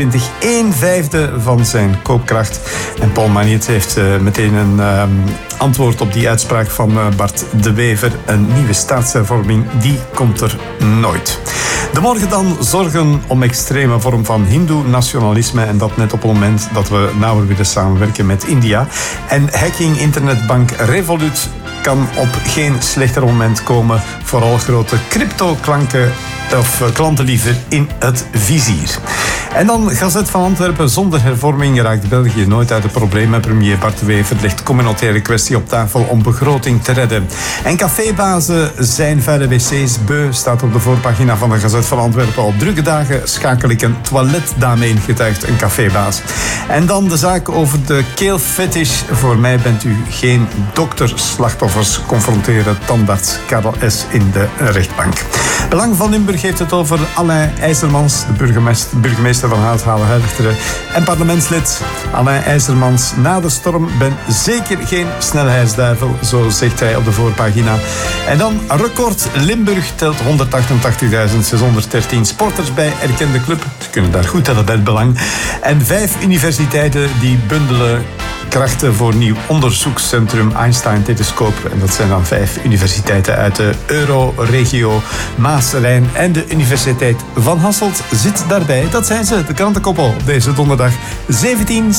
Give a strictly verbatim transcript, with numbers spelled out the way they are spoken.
een vijfde van zijn koopkracht. En Paul Magnet heeft uh, meteen een uh, antwoord op die uitspraak van uh, Bart De Wever. Een nieuwe staatshervorming, die komt er nooit. De morgen dan zorgen om extreme vorm van hindoe-nationalisme. En dat net op het moment dat we nauwer willen samenwerken met India. En hacking internetbank Revolut kan op geen slechter moment komen. Vooral grote crypto-klanken of klanten liever in het vizier. En dan Gazet van Antwerpen. Zonder hervorming raakt België nooit uit de problemen. Premier Bart De Wever legt communautaire kwestie op tafel om begroting te redden. En cafébazen zijn vuile wc's beu, staat op de voorpagina van de Gazet van Antwerpen. Op drukke dagen schakel ik een toiletdame in, getuigt een cafébaas. En dan de zaak over de keelfetish. Voor mij bent u geen dokter. Slachtoffers confronteren tandarts Karel S. in de rechtbank. Belang van Limburg heeft het over Alain IJzermans, de burgemeester, burgemeester van Hout-Halle-Herteren. En parlementslid Alain IJzermans. Na de storm ben zeker geen snelheidsduivel, zo zegt hij op de voorpagina. En dan record. Limburg telt honderdachtentachtigduizend zeshonderddertien sporters bij erkende club. Ze kunnen daar goed tellen bij het Belang. En vijf universiteiten die bundelen krachten voor nieuw onderzoekscentrum Einstein-telescoop. En dat zijn dan vijf universiteiten uit de Euro-regio Maas-Rijn. En de Universiteit van Hasselt zit daarbij. Dat zijn ze, de krantenkoppel, op deze donderdag zeventien